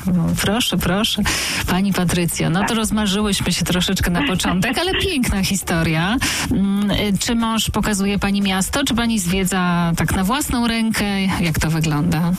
Proszę. Pani Patrycjo, no to rozmarzyłyśmy się troszeczkę na początek, ale piękna historia. Czy mąż pokazuje pani miasto, czy pani zwiedza tak na własną rękę? Jak to wygląda?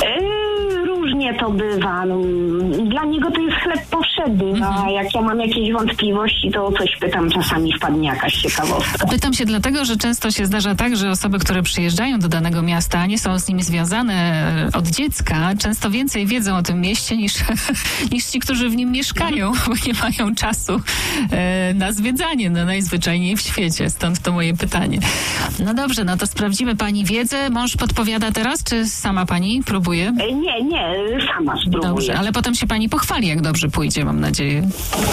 Różnie to bywa. Dla niego to jest chleb powszedni, a jak ja mam jakieś wątpliwości, to coś pytam, czasami wpadnie jakaś ciekawostka. Pytam się dlatego, że często się zdarza tak, że osoby, które przyjeżdżają do danego miasta, nie są z nim związane od dziecka, często więcej wiedzą o tym mieście niż ci, którzy w nim mieszkają, bo nie mają czasu na zwiedzanie, najzwyczajniej w świecie. Stąd to moje pytanie. No dobrze, no to sprawdzimy pani wiedzę. Mąż podpowiada teraz, czy sama pani próbuje? Nie, sama spróbuję. Dobrze, ale potem się pani pochwali, jak dobrze pójdzie, mam nadzieję.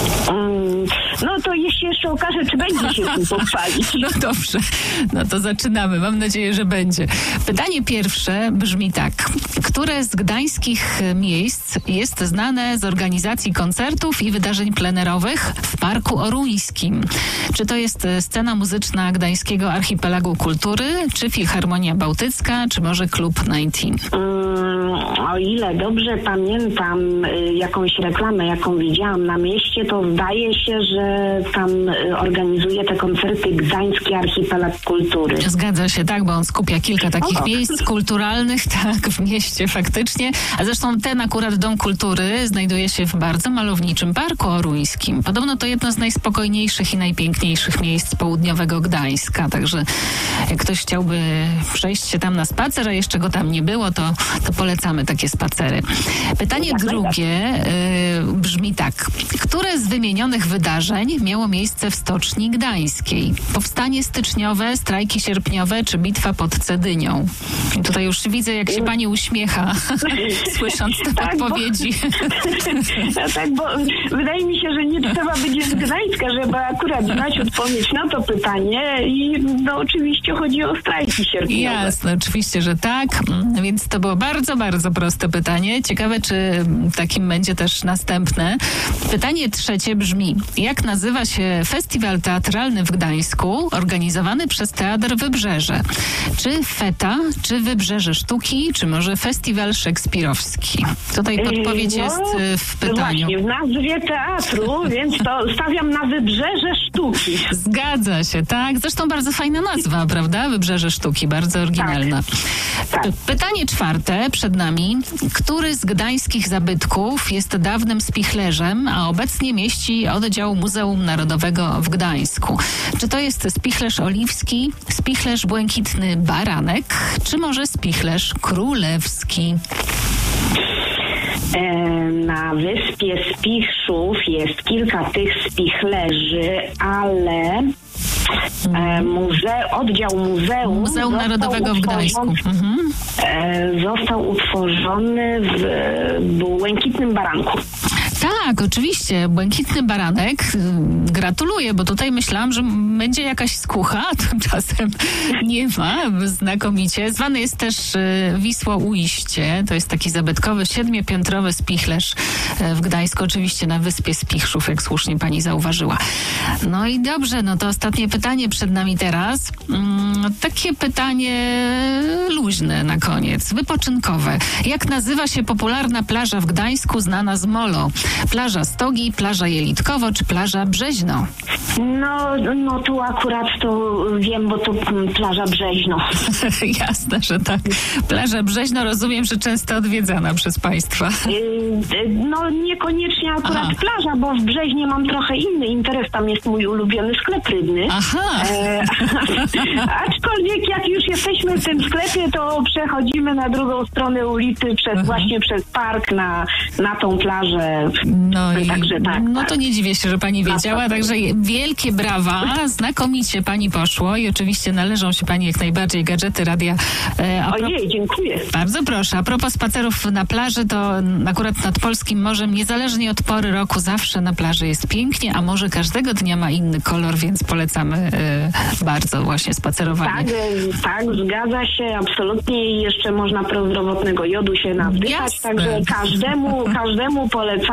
No to jeśli jeszcze okaże, czy będzie się tym pochwalić. No dobrze, no to zaczynamy. Mam nadzieję, że będzie. Pytanie pierwsze brzmi tak. Które z gdańskich miejsc jest znane z organizacji koncertów i wydarzeń plenerowych w Parku Oruńskim? Czy to jest scena muzyczna Gdańskiego Archipelagu Kultury, czy Filharmonia Bałtycka, czy może Klub 19? O ile dobrze pamiętam jakąś reklamę, jaką widziałam na mieście, to zdaje się, że tam organizuje te koncerty Gdański Archipelag Kultury. Zgadza się, tak, bo on skupia kilka takich miejsc kulturalnych, tak, w mieście faktycznie. A zresztą ten akurat Dom Kultury znajduje się w bardzo malowniczym Parku Oruńskim. Podobno to jedno z najspokojniejszych i najpiękniejszych miejsc południowego Gdańska, także jak ktoś chciałby przejść się tam na spacer, a jeszcze go tam nie było, to polecamy takie spacery. Pytanie drugie brzmi tak. Które z wymienionych wydarzeń miało miejsce w Stoczni Gdańskiej? Powstanie styczniowe, strajki sierpniowe czy bitwa pod Cedynią? I tutaj już widzę, jak się pani uśmiecha, słysząc te podpowiedzi. Tak, bo wydaje mi się, że nie trzeba być z Gdańska, żeby akurat znać odpowiedź na to pytanie i oczywiście chodzi o strajki sierpniowe. Jasne, oczywiście, że tak. Więc to było bardzo, bardzo proste pytanie. Ciekawe, czy takim będzie też następne. Pytanie trzecie brzmi. Jak nazywa się festiwal teatralny w Gdańsku organizowany przez Teatr Wybrzeże? Czy FETA, czy Wybrzeże Sztuki, czy może Festiwal Szekspirowski? Tutaj podpowiedź jest w pytaniu. Właśnie, w nazwie teatru, więc to stawiam na Wybrzeże Sztuki. Zgadza się, tak. Zresztą bardzo fajna nazwa, prawda? Wybrzeże Sztuki, bardzo oryginalna. Tak. Pytanie czwarte przed nami. Który z gdańskich zabytków jest dawnym spichlerzem, a obecnie mieści oddział Muzeum Narodowego w Gdańsku? Czy to jest spichlerz oliwski, spichlerz błękitny Baranek, czy może spichlerz królewski? Na wyspie Spichrzów jest kilka tych spichlerzy, ale oddział Muzeum Narodowego w Gdańsku został utworzony w Błękitnym Baranku. Tak, oczywiście. Błękitny Baranek. Gratuluję, bo tutaj myślałam, że będzie jakaś skucha, a tymczasem nie ma. Znakomicie. Zwany jest też Wisło-Ujście. To jest taki zabytkowy, 7-piętrowy spichlerz w Gdańsku. Oczywiście na wyspie Spichrzów, jak słusznie pani zauważyła. No i dobrze, no to ostatnie pytanie przed nami teraz. Takie pytanie luźne na koniec, wypoczynkowe. Jak nazywa się popularna plaża w Gdańsku znana z molo? Plaża Stogi, plaża Jelitkowo czy plaża Brzeźno? No tu akurat to wiem, bo to plaża Brzeźno. Jasne, że tak. Plaża Brzeźno, rozumiem, że często odwiedzana przez państwa. Niekoniecznie akurat plaża, bo w Brzeźnie mam trochę inny interes. Tam jest mój ulubiony sklep rybny. Aha. Aczkolwiek jak już jesteśmy w tym sklepie, to przechodzimy na drugą stronę ulicy właśnie przez park na tą plażę. Także tak. No to nie dziwię się, że pani wiedziała, także wielkie brawa, znakomicie pani poszło i oczywiście należą się pani jak najbardziej gadżety radia. Ojej, dziękuję. Bardzo proszę. A propos spacerów na plaży, to akurat nad polskim morzem, niezależnie od pory roku, zawsze na plaży jest pięknie, a morze każdego dnia ma inny kolor, więc polecamy bardzo właśnie spacerowanie. Tak, zgadza się, absolutnie i jeszcze można prozdrowotnego jodu się nawdychać, także każdemu polecamy spacer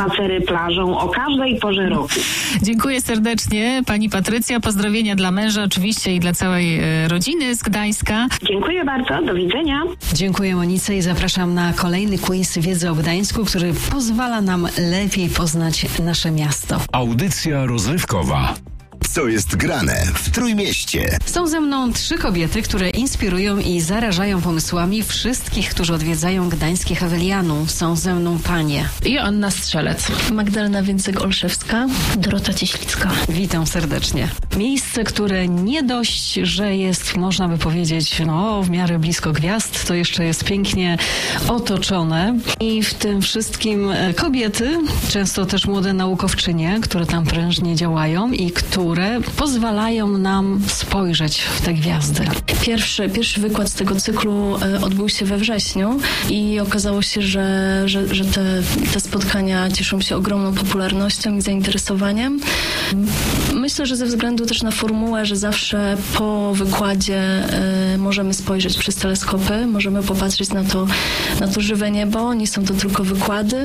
spacery plażą o każdej porze roku. Dziękuję serdecznie pani Patrycja. Pozdrowienia dla męża oczywiście i dla całej rodziny z Gdańska. Dziękuję bardzo, do widzenia. Dziękuję Monice i zapraszam na kolejny quiz wiedzy o Gdańsku, który pozwala nam lepiej poznać nasze miasto. Audycja rozrywkowa. Co jest grane w Trójmieście? Są ze mną 3 kobiety, które inspirują i zarażają pomysłami wszystkich, którzy odwiedzają gdańskie Hewelianum. Są ze mną panie Joanna Strzelec, Magdalena Więcek-Olszewska, Dorota Cieślicka. Witam serdecznie. Miejsce, które nie dość, że jest, można by powiedzieć, w miarę blisko gwiazd, to jeszcze jest pięknie otoczone i w tym wszystkim kobiety, często też młode naukowczynie, które tam prężnie działają i które pozwalają nam spojrzeć w te gwiazdy. Pierwszy wykład z tego cyklu odbył się we wrześniu i okazało się, że te spotkania cieszą się ogromną popularnością i zainteresowaniem. Myślę, że ze względu też na formułę, że zawsze po wykładzie możemy spojrzeć przez teleskopy, możemy popatrzeć na to żywe niebo. Nie są to tylko wykłady,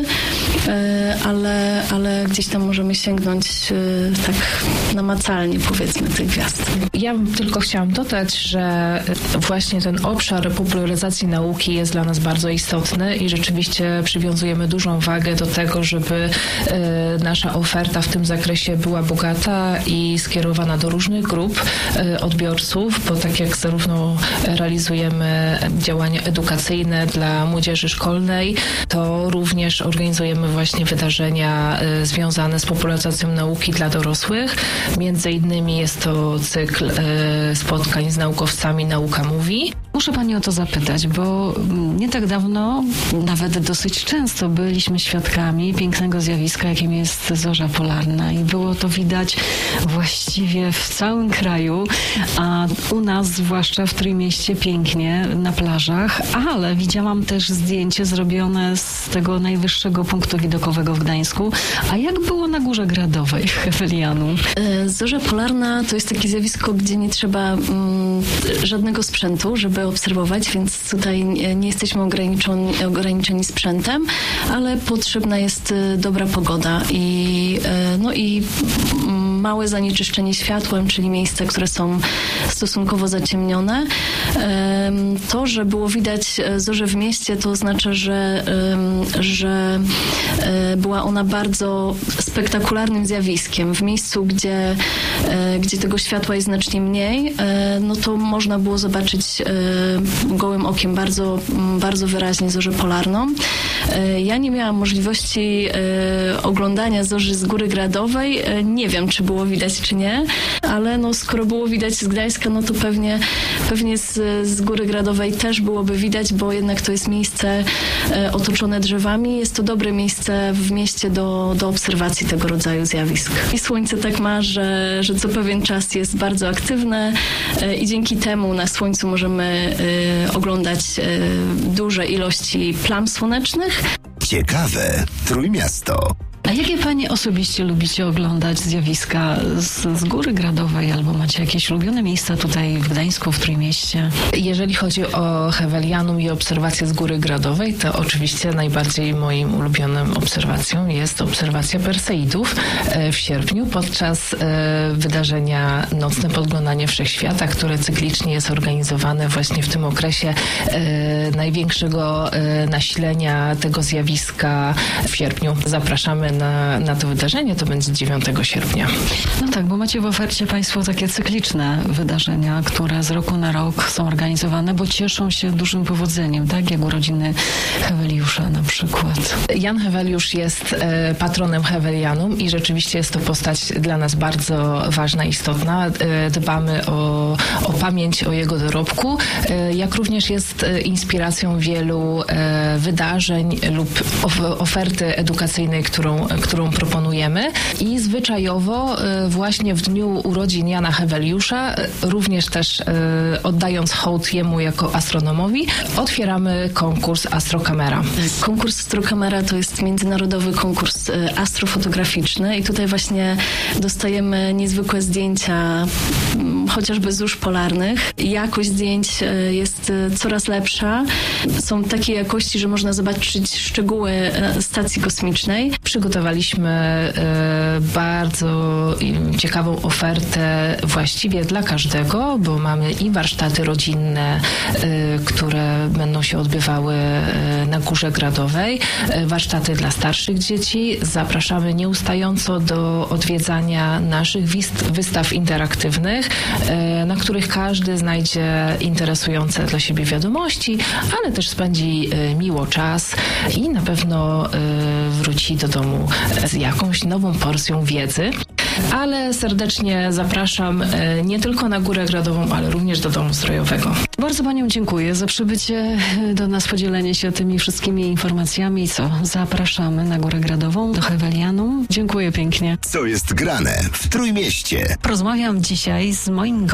ale gdzieś tam możemy sięgnąć tak namacalnie, powiedzmy, tych gwiazd. Ja tylko chciałam dodać, że właśnie ten obszar popularyzacji nauki jest dla nas bardzo istotny i rzeczywiście przywiązujemy dużą wagę do tego, żeby nasza oferta w tym zakresie była bogata i skierowana do różnych grup odbiorców, bo tak jak zarówno realizujemy działania edukacyjne dla młodzieży szkolnej, to również organizujemy właśnie wydarzenia związane z popularyzacją nauki dla dorosłych. Między innymi jest to cykl spotkań z naukowcami Nauka Mówi. Muszę pani o to zapytać, bo nie tak dawno, nawet dosyć często byliśmy świadkami pięknego zjawiska, jakim jest zorza polarna i było to widać właściwie w całym kraju, a u nas, zwłaszcza w Trójmieście, pięknie na plażach, ale widziałam też zdjęcie zrobione z tego najwyższego punktu widokowego w Gdańsku. A jak było na Górze Gradowej w Hewelianum? Zorza polarna to jest takie zjawisko, gdzie nie trzeba żadnego sprzętu, żeby obserwować, więc tutaj nie jesteśmy ograniczeni sprzętem, ale potrzebna jest dobra pogoda i małe zanieczyszczenie światłem, czyli miejsca, które są stosunkowo zaciemnione. To, że było widać zorzę w mieście, to oznacza, że była ona bardzo spektakularnym zjawiskiem. W miejscu, gdzie tego światła jest znacznie mniej, to można było zobaczyć gołym okiem bardzo, bardzo wyraźnie zorzę polarną. Ja nie miałam możliwości oglądania zorzy z Góry Gradowej. Nie wiem, czy było widać, czy nie, ale skoro było widać z Gdańska, to pewnie z Góry Gradowej też byłoby widać, bo jednak to jest miejsce otoczone drzewami. Jest to dobre miejsce w mieście do obserwacji tego rodzaju zjawisk. I słońce tak ma, że co pewien czas jest bardzo aktywne i dzięki temu na słońcu możemy oglądać duże ilości plam słonecznych. Ciekawe Trójmiasto. A jakie panie osobiście lubicie oglądać zjawiska z Góry Gradowej albo macie jakieś ulubione miejsca tutaj w Gdańsku, w Trójmieście? Jeżeli chodzi o Hewelianum i obserwację z Góry Gradowej, to oczywiście najbardziej moim ulubionym obserwacją jest obserwacja Perseidów w sierpniu podczas wydarzenia Nocne Podglądanie Wszechświata, które cyklicznie jest organizowane właśnie w tym okresie największego nasilenia tego zjawiska w sierpniu. Zapraszamy na to wydarzenie, to będzie 9 sierpnia. No tak, bo macie w ofercie państwo takie cykliczne wydarzenia, które z roku na rok są organizowane, bo cieszą się dużym powodzeniem, tak? Jak urodziny Heweliusza na przykład. Jan Heweliusz jest patronem Hewelianum i rzeczywiście jest to postać dla nas bardzo ważna, istotna. Dbamy o pamięć o jego dorobku, jak również jest inspiracją wielu wydarzeń lub oferty edukacyjnej, którą proponujemy. I zwyczajowo właśnie w dniu urodzin Jana Heweliusza, również też oddając hołd jemu jako astronomowi, otwieramy konkurs Astrokamera. Konkurs Astrokamera to jest międzynarodowy konkurs astrofotograficzny i tutaj właśnie dostajemy niezwykłe zdjęcia, chociażby zórz polarnych. Jakość zdjęć jest coraz lepsza. Są takiej jakości, że można zobaczyć szczegóły stacji kosmicznej. Przygotowaliśmy przygotowaliśmy bardzo ciekawą ofertę właściwie dla każdego, bo mamy i warsztaty rodzinne, które będą się odbywały na Górze Gradowej, warsztaty dla starszych dzieci. Zapraszamy nieustająco do odwiedzania naszych wystaw interaktywnych, na których każdy znajdzie interesujące dla siebie wiadomości, ale też spędzi miło czas i na pewno wróci do domu z jakąś nową porcją wiedzy. Ale serdecznie zapraszam nie tylko na Górę Gradową, ale również do Domu Strojowego. Bardzo Paniom dziękuję za przybycie do nas, podzielenie się tymi wszystkimi informacjami. Zapraszamy na Górę Gradową, do Hewelianum. Dziękuję pięknie. Co jest grane w Trójmieście? Rozmawiam dzisiaj z moim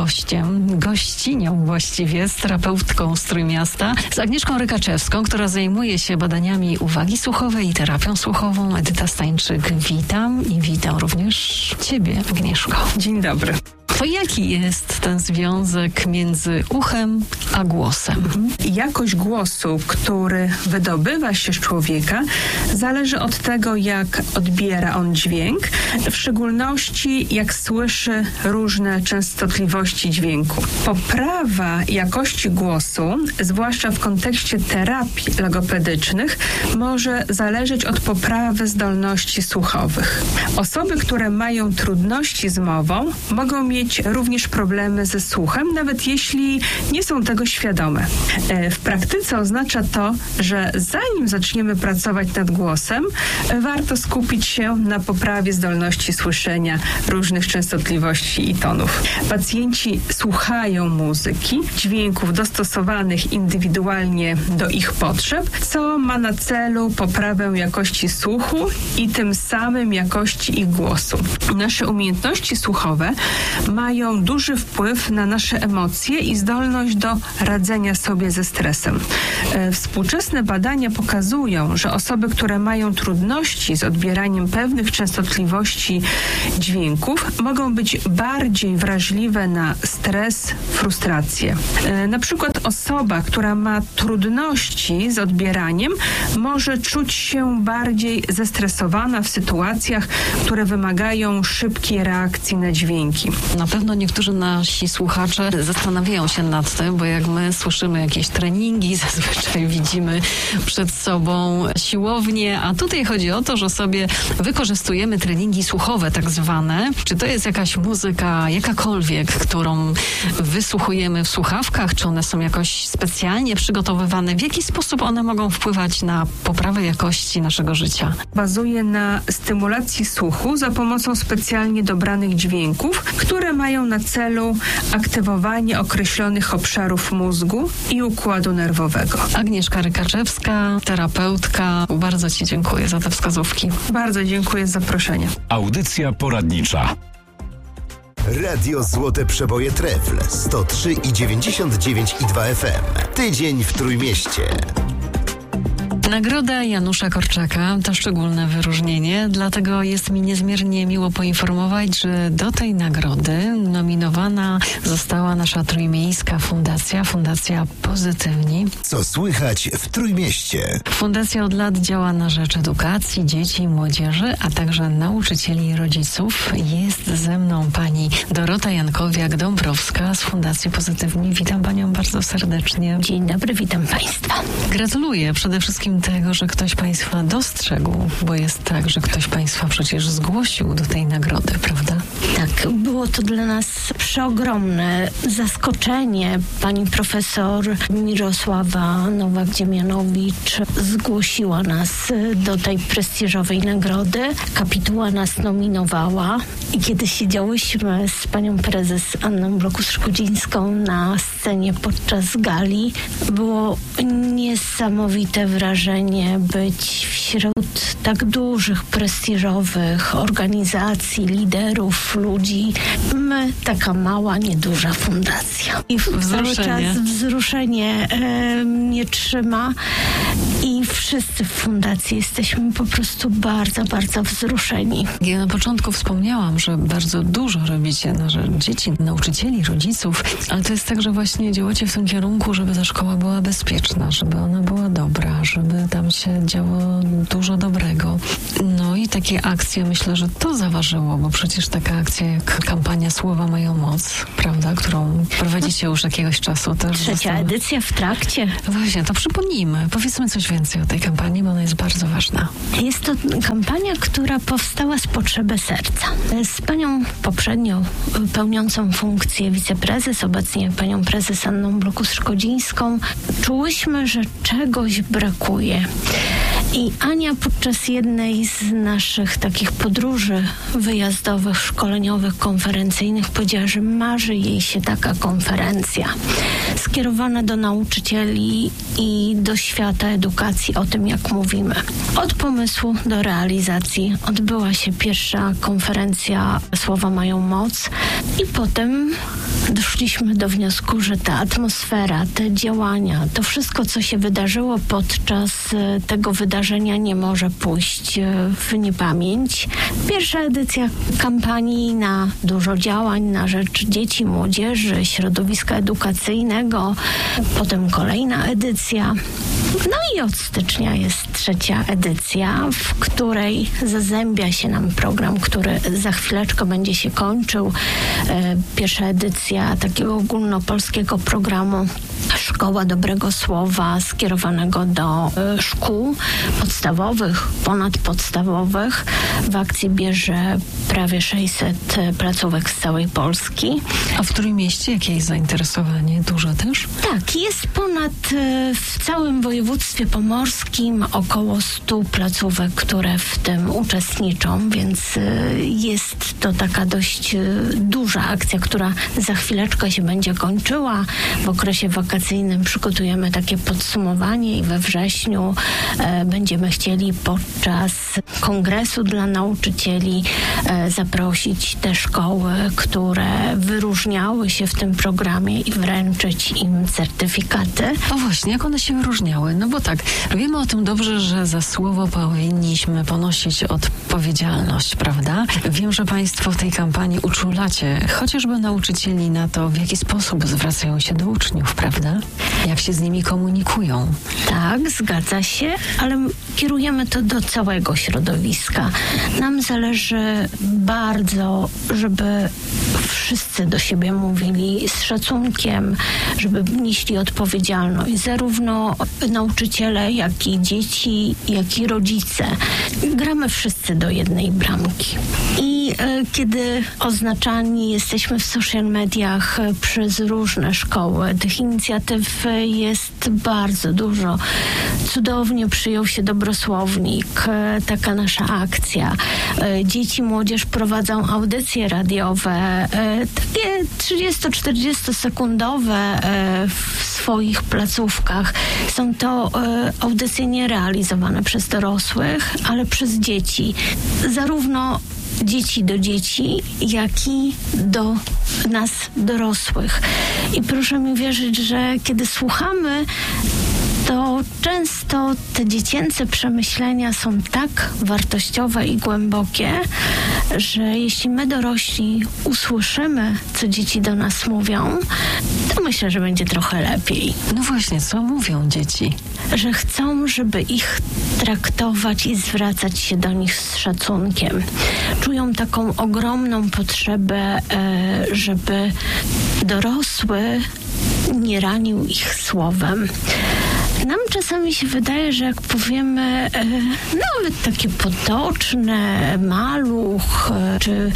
gościnią właściwie, z terapeutką z Trójmiasta, z Agnieszką Rykaczewską, która zajmuje się badaniami uwagi słuchowej i terapią słuchową. Edyta Stańczyk, witam i witam również Ciebie, Agnieszko. Dzień dobry. To jaki jest ten związek między uchem a głosem? Jakość głosu, który wydobywa się z człowieka, zależy od tego, jak odbiera on dźwięk, w szczególności jak słyszy różne częstotliwości dźwięku. Poprawa jakości głosu, zwłaszcza w kontekście terapii logopedycznych, może zależeć od poprawy zdolności słuchowych. Osoby, które mają trudności z mową, mogą mieć również problemy ze słuchem, nawet jeśli nie są tego świadome. W praktyce oznacza to, że zanim zaczniemy pracować nad głosem, warto skupić się na poprawie zdolności słyszenia różnych częstotliwości i tonów. Pacjenci słuchają muzyki, dźwięków dostosowanych indywidualnie do ich potrzeb, co ma na celu poprawę jakości słuchu i tym samym jakości ich głosu. Nasze umiejętności słuchowe mają duży wpływ na nasze emocje i zdolność do radzenia sobie ze stresem. Współczesne badania pokazują, że osoby, które mają trudności z odbieraniem pewnych częstotliwości dźwięków, mogą być bardziej wrażliwe na stres, frustrację. Na przykład osoba, która ma trudności z odbieraniem, może czuć się bardziej zestresowana w sytuacjach, które wymagają szybkiej reakcji na dźwięki. Na pewno niektórzy nasi słuchacze zastanawiają się nad tym, bo jak my słyszymy jakieś treningi, zazwyczaj widzimy przed sobą siłownię, a tutaj chodzi o to, że sobie wykorzystujemy treningi słuchowe tak zwane. Czy to jest jakaś muzyka, jakakolwiek, którą wysłuchujemy w słuchawkach, czy one są jakoś specjalnie przygotowywane? W jaki sposób one mogą wpływać na poprawę jakości naszego życia? Bazuje na stymulacji słuchu za pomocą specjalnie dobranych dźwięków, które mają na celu aktywowanie określonych obszarów mózgu i układu nerwowego. Agnieszka Rykaczewska, terapeutka. Bardzo Ci dziękuję za te wskazówki. Bardzo dziękuję za zaproszenie. Audycja poradnicza. Radio Złote Przeboje Trefl 103,99,2 FM. Tydzień w Trójmieście. Nagroda Janusza Korczaka to szczególne wyróżnienie, dlatego jest mi niezmiernie miło poinformować, że do tej nagrody nominowana została nasza trójmiejska Fundacja Pozytywni. Co słychać w Trójmieście? Fundacja od lat działa na rzecz edukacji dzieci i młodzieży, a także nauczycieli i rodziców. Jest ze mną pani Dorota Jankowiak-Dąbrowska z Fundacji Pozytywni. Witam panią bardzo serdecznie. Dzień dobry, witam państwa. Gratuluję przede wszystkim tego, że ktoś państwa dostrzegł, bo jest tak, że ktoś państwa przecież zgłosił do tej nagrody, prawda? Tak, było to dla nas przeogromne zaskoczenie. Pani profesor Mirosława Nowak-Dziemianowicz zgłosiła nas do tej prestiżowej nagrody. Kapituła nas nominowała i kiedy siedziałyśmy z panią prezes Anną Blokus-Szkodzińską na scenie podczas gali, było niesamowite wrażenie być wśród tak dużych, prestiżowych organizacji, liderów, ludzi. My, taka mała, nieduża fundacja. I cały czas wzruszenie mnie trzyma i wszyscy w fundacji jesteśmy po prostu bardzo, bardzo wzruszeni. Ja na początku wspomniałam, że bardzo dużo robicie na rzecz dzieci, nauczycieli, rodziców, ale to jest tak, że właśnie działacie w tym kierunku, żeby ta szkoła była bezpieczna, żeby ona była dobra, żeby tam się działo dużo dobrego. No No i takie akcje, myślę, że to zaważyło, bo przecież taka akcja jak kampania Słowa mają moc, prawda, którą prowadzicie już jakiegoś czasu. Też Trzecia edycja w trakcie. Właśnie, to przypomnijmy. Powiedzmy coś więcej o tej kampanii, bo ona jest bardzo ważna. Jest to kampania, która powstała z potrzeby serca. Z panią poprzednio pełniącą funkcję wiceprezes, obecnie panią prezes Anną Blokus-Szkodzińską, czułyśmy, że czegoś brakuje. I Ania podczas jednej z naszych takich podróży wyjazdowych, szkoleniowych, konferencyjnych powiedziała, że marzy jej się taka konferencja skierowana do nauczycieli i do świata edukacji, o tym jak mówimy. Od pomysłu do realizacji odbyła się pierwsza konferencja Słowa mają moc i potem doszliśmy do wniosku, że ta atmosfera, te działania, to wszystko, co się wydarzyło podczas tego wydarzenia, nie może pójść w niepamięć. Pierwsza edycja kampanii na dużo działań na rzecz dzieci, młodzieży, środowiska edukacyjnego, potem kolejna edycja. No i od stycznia jest trzecia edycja, w której zazębia się nam program, który za chwileczkę będzie się kończył. Pierwsza edycja takiego ogólnopolskiego programu Szkoła Dobrego Słowa, skierowanego do szkół podstawowych, ponadpodstawowych. W akcji bierze prawie 600 placówek z całej Polski. A w Trójmieście jakie jest zainteresowanie? Duże też? Tak, jest w całym województwie pomorskim około 100 placówek, które w tym uczestniczą, więc jest to taka dość duża akcja, która za chwileczkę się będzie kończyła. W okresie wakacyjnym przygotujemy takie podsumowanie i we wrześniu będziemy chcieli podczas kongresu dla nauczycieli zaprosić te szkoły, które wyróżniały się w tym programie i wręczyć im certyfikaty. O właśnie, jak one się wyróżniały? No bo tak, wiemy o tym dobrze, że za słowo powinniśmy ponosić odpowiedzialność, prawda? Wiem, że Państwo w tej kampanii uczulacie chociażby nauczycieli na to, w jaki sposób zwracają się do uczniów, prawda? Jak się z nimi komunikują. Tak, zgadza się, ale kierujemy to do całego środowiska. Nam zależy bardzo, żeby wszyscy do siebie mówili z szacunkiem, żeby nieśli odpowiedzialność. Zarówno nauczyciele, jak i dzieci, jak i rodzice. Gramy wszyscy do jednej bramki. I kiedy oznaczani jesteśmy w social mediach przez różne szkoły, tych inicjatyw jest bardzo dużo. Cudownie przyjął się Dobrosłownik, taka nasza akcja. Dzieci, młodzież prowadzą audycje radiowe, takie 30-40 sekundowe w swoich placówkach. Są to audycje nie realizowane przez dorosłych, ale przez dzieci. Zarówno dzieci do dzieci, jak i do nas dorosłych. I proszę mi wierzyć, że kiedy słuchamy, to często te dziecięce przemyślenia są tak wartościowe i głębokie, że jeśli my dorośli usłyszymy, co dzieci do nas mówią, to myślę, że będzie trochę lepiej. No właśnie, co mówią dzieci? Że chcą, żeby ich traktować i zwracać się do nich z szacunkiem. Czują taką ogromną potrzebę, żeby dorosły nie ranił ich słowem. Nam czasami się wydaje, że jak powiemy nawet takie potoczne, maluch czy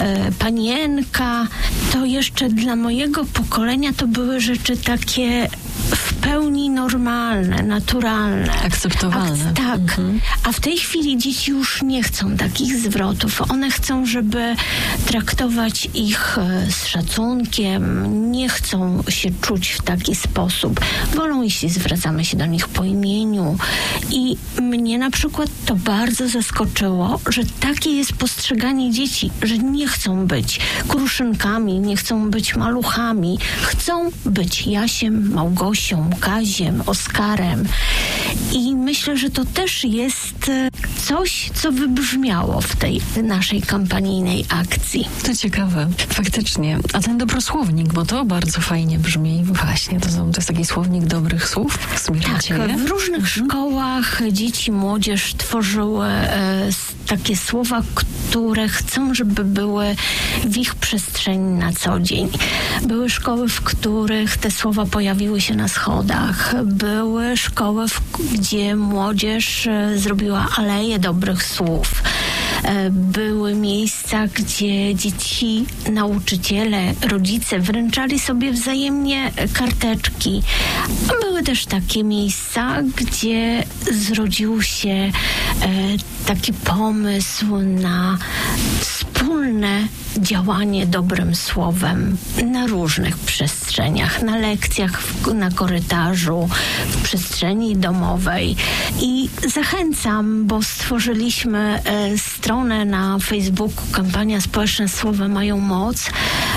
panienka, to jeszcze dla mojego pokolenia to były rzeczy takie w pełni normalne, naturalne. Akceptowalne. Tak. A w tej chwili dzieci już nie chcą takich zwrotów. One chcą, żeby traktować ich z szacunkiem, nie chcą się czuć w taki sposób. Wolą, jeśli zwracamy się do nich po imieniu. I mnie na przykład to bardzo zaskoczyło, że takie jest postrzeganie dzieci, że nie chcą być kruszynkami, nie chcą być maluchami. Chcą być Jasiem, Małgosią, Kaziem, Oskarem. I myślę, że to też jest coś, co wybrzmiało w tej naszej kampanijnej akcji. To ciekawe, faktycznie. A ten dobrosłownik, bo to bardzo fajnie brzmi. Właśnie, to jest taki słownik dobrych słów. Tak, w różnych szkołach dzieci, młodzież tworzyły takie słowa, które chcą, żeby były w ich przestrzeni na co dzień. Były szkoły, w których te słowa pojawiły się na schodach. Były szkoły, gdzie młodzież zrobiła aleję dobrych słów. Były miejsca, gdzie dzieci, nauczyciele, rodzice wręczali sobie wzajemnie karteczki. A były też takie miejsca, gdzie zrodził się taki pomysł na wspólne działanie dobrym słowem na różnych przestrzeniach, na lekcjach, na korytarzu, w przestrzeni domowej. I zachęcam, bo stworzyliśmy stronę na Facebooku, kampania społeczna Słowa mają moc.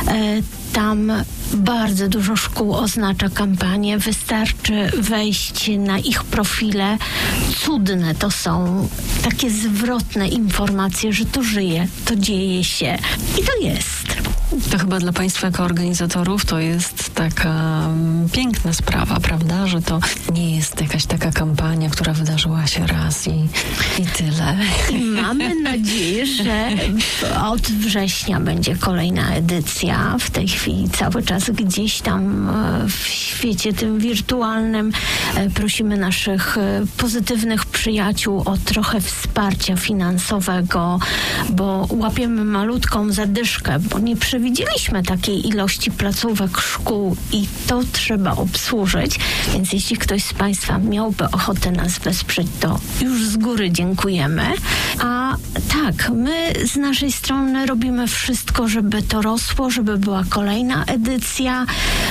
Tam bardzo dużo szkół oznacza kampanię. Wystarczy wejść na ich profile. Cudne to są takie zwrotne informacje, że to żyje, to dzieje się. I to jest. To chyba dla Państwa jako organizatorów to jest taka piękna sprawa, prawda? Że to nie jest jakaś taka kampania, która wydarzyła się raz i tyle. I mamy nadzieję, że od września będzie kolejna edycja. W tej chwili cały czas gdzieś tam w świecie tym wirtualnym prosimy naszych pozytywnych przyjaciół o trochę wsparcia finansowego, bo łapiemy malutką zadyszkę, bo nie przewidzieliśmy takiej ilości placówek, szkół i to trzeba obsłużyć, więc jeśli ktoś z Państwa miałby ochotę nas wesprzeć, to już z góry dziękujemy. A tak, my z naszej strony robimy wszystko, żeby to rosło, żeby była kolejna edycja,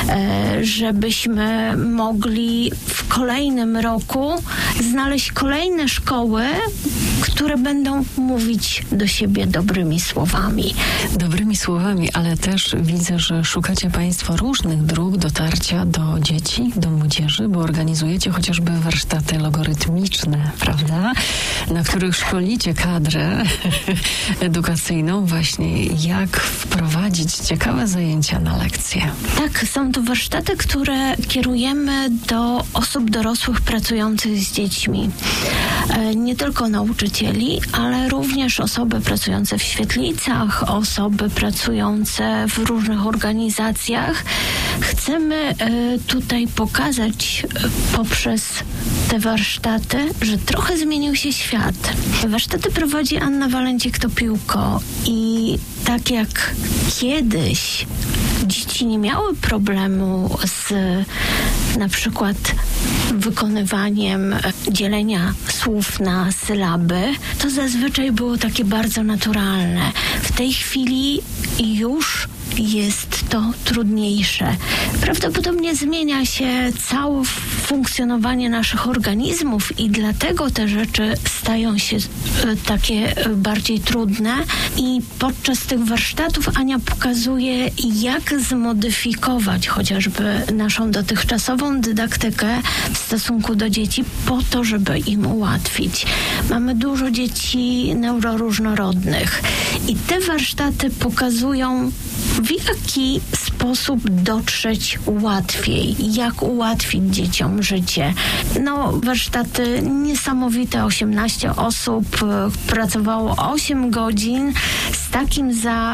żebyśmy mogli w kolejnym roku znaleźć kolejne szkoły, które będą mówić do siebie dobrymi słowami. Dobrymi słowami, ale też widzę, że szukacie Państwo różnych dróg dotarcia do dzieci, do młodzieży, bo organizujecie chociażby warsztaty logarytmiczne, prawda? Na których szkolicie kadrę edukacyjną właśnie, jak wprowadzić ciekawe zajęcia na lekcje. Tak, są to warsztaty, które kierujemy do osób dorosłych pracujących z dziećmi. Nie tylko nauczycieli, ale również osoby pracujące w świetlicach, osoby pracujące w różnych organizacjach. Chcemy tutaj pokazać poprzez te warsztaty, że trochę zmienił się świat. Warsztaty prowadzi Anna Walencik-Topiłko i tak jak kiedyś dzieci nie miały problemu z na przykład wykonywaniem dzielenia słów na sylaby, to zazwyczaj było takie bardzo naturalne. W tej chwili już jest to trudniejsze. Prawdopodobnie zmienia się całe funkcjonowanie naszych organizmów i dlatego te rzeczy stają się takie bardziej trudne i podczas tych warsztatów Ania pokazuje, jak zmodyfikować chociażby naszą dotychczasową dydaktykę w stosunku do dzieci po to, żeby im ułatwić. Mamy dużo dzieci neuroróżnorodnych i te warsztaty pokazują, w jaki sposób dotrzeć łatwiej, jak ułatwić dzieciom życie. Warsztaty niesamowite, 18 osób, pracowało 8 godzin z takim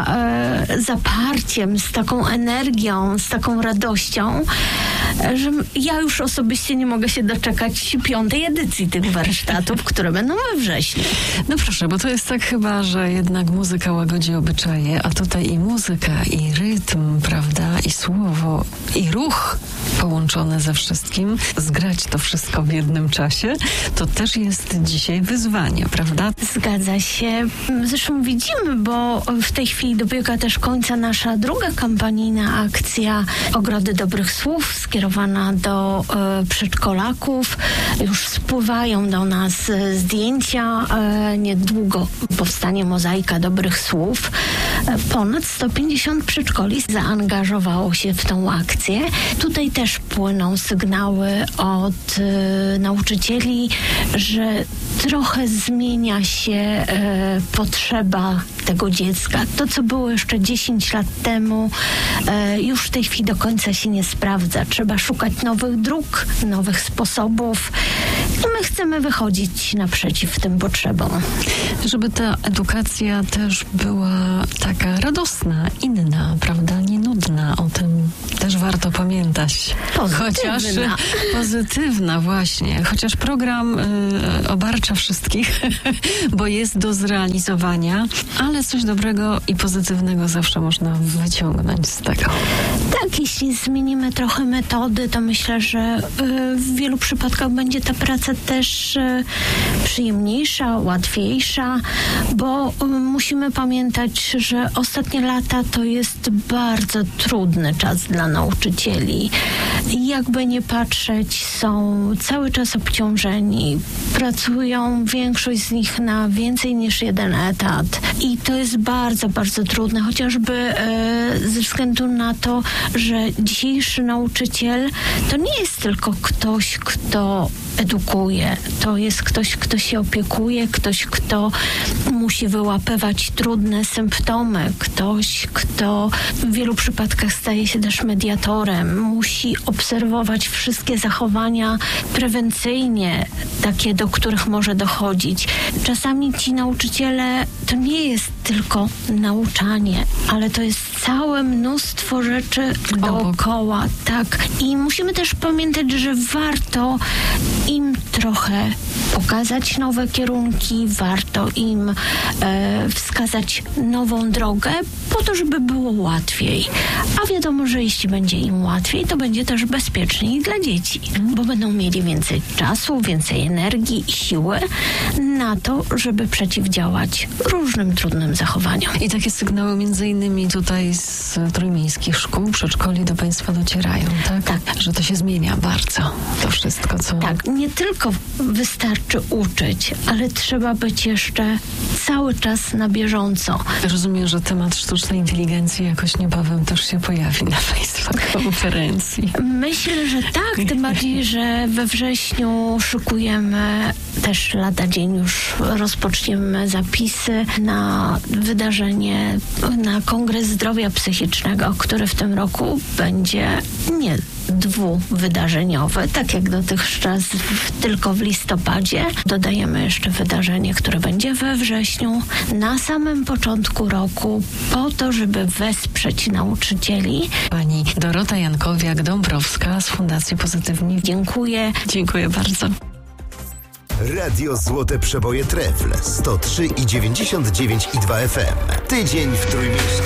zaparciem, z taką energią, z taką radością, że ja już osobiście nie mogę się doczekać 5. edycji tych warsztatów, które będą we wrześniu. No proszę, bo to jest tak chyba, że jednak muzyka łagodzi obyczaje, a tutaj i muzyka, i rytm, prawda, i słowo, i ruch połączone ze wszystkim, zgrać to wszystko w jednym czasie, to też jest dzisiaj wyzwanie, prawda? Zgadza się. Zresztą widzimy, bo w tej chwili dobiega też końca nasza druga kampanijna akcja Ogrody Dobrych Słów, skierowana do przedszkolaków. Już spływają do nas zdjęcia. Niedługo powstanie mozaika dobrych słów. Ponad 150 przedszkoli zaangażowało się w tą akcję. Tutaj też płyną sygnały od nauczycieli, że trochę zmienia się potrzeba tego dziecka. To, co było jeszcze 10 lat temu, już w tej chwili do końca się nie sprawdza. Trzeba szukać nowych dróg, nowych sposobów. I my chcemy wychodzić naprzeciw tym potrzebom. Żeby ta edukacja też była taka radosna, inna, prawda, nie nudna. O tym też warto pamiętać. Chociaż pozytywna właśnie. Chociaż program obarcza wszystkich, bo jest do zrealizowania, ale coś dobrego i pozytywnego zawsze można wyciągnąć z tego. Tak, jeśli zmienimy trochę metody, to myślę, że w wielu przypadkach będzie ta praca też przyjemniejsza, łatwiejsza, bo musimy pamiętać, że ostatnie lata to jest bardzo trudny czas dla nauczycieli. Jakby nie patrzeć, są cały czas obciążeni, pracują większość z nich na więcej niż jeden etat i to jest bardzo, bardzo trudne, chociażby ze względu na to, że dzisiejszy nauczyciel to nie jest tylko ktoś, kto edukuje. To jest ktoś, kto się opiekuje, ktoś, kto musi wyłapywać trudne symptomy, ktoś, kto w wielu przypadkach staje się też mediatorem, musi obserwować wszystkie zachowania prewencyjnie, takie, do których może dochodzić. Czasami ci nauczyciele to nie jest tylko nauczanie, ale to jest całe mnóstwo rzeczy dookoła. Tak. I musimy też pamiętać, że warto im trochę pokazać nowe kierunki, warto im wskazać nową drogę po to, żeby było łatwiej. A wiadomo, że jeśli będzie im łatwiej, to będzie też bezpieczniej dla dzieci, bo będą mieli więcej czasu, więcej energii i siły na to, żeby przeciwdziałać różnym trudnym zachowaniom. I takie sygnały między innymi tutaj z trójmiejskich szkół, przedszkoli do Państwa docierają, tak? Tak. Że to się zmienia bardzo, to wszystko, co... Tak, nie tylko wystarczy uczyć, ale trzeba być jeszcze cały czas na bieżąco. Rozumiem, że temat sztucznej inteligencji jakoś niebawem też się pojawi na Państwa konferencji. Myślę, że tak, tym bardziej, że we wrześniu szykujemy też lada dzień, już rozpoczniemy zapisy na wydarzenie, na Kongres Zdrowia Psychicznego, który w tym roku będzie nie dwuwydarzeniowy, tak jak dotychczas tylko w listopadzie. Dodajemy jeszcze wydarzenie, które będzie we wrześniu, na samym początku roku, po to, żeby wesprzeć nauczycieli. Pani Dorota Jankowiak-Dąbrowska z Fundacji Pozytywni. Dziękuję. Dziękuję bardzo. Radio Złote Przeboje Trefl 103,99,2 FM. Tydzień w Trójmieście.